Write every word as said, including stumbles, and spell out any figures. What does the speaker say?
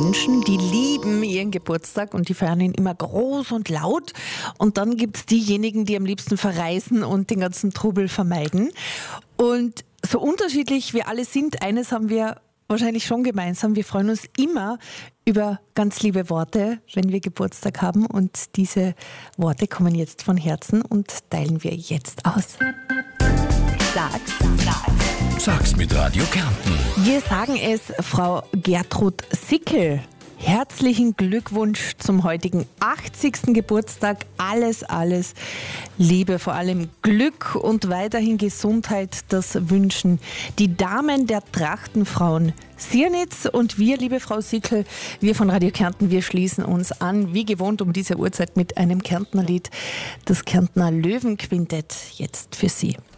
Menschen, die lieben ihren Geburtstag und die feiern ihn immer groß und laut. Und dann gibt es diejenigen, die am liebsten verreisen und den ganzen Trubel vermeiden. Und so unterschiedlich wir alle sind, eines haben wir wahrscheinlich schon gemeinsam. Wir freuen uns immer über ganz liebe Worte, wenn wir Geburtstag haben. Und diese Worte kommen jetzt von Herzen und teilen wir jetzt aus. Sag's, sag's. Sag's mit Radio Kärnten. Wir sagen es Frau Gertrud Sickel. Herzlichen Glückwunsch zum heutigen achtzigsten Geburtstag. Alles, alles Liebe, vor allem Glück und weiterhin Gesundheit, das wünschen die Damen der Trachtenfrauen Siernitz. Und wir, liebe Frau Sickel, wir von Radio Kärnten, wir schließen uns an, wie gewohnt um diese Uhrzeit mit einem Kärntner Lied. Das Kärntner Löwenquintett jetzt für Sie.